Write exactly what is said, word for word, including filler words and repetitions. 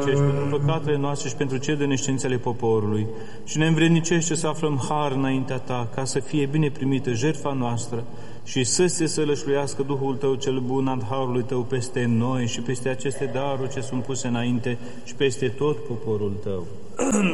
mijlocești pentru păcatele noastre și pentru cele de neștiințele poporului și ne învrednicește să aflăm har înaintea Ta, ca să fie bine primită jertfa noastră și să se sălășluiască Duhul Tău cel bun al harului Tău peste noi și peste aceste daruri ce sunt puse înainte și peste tot poporul Tău.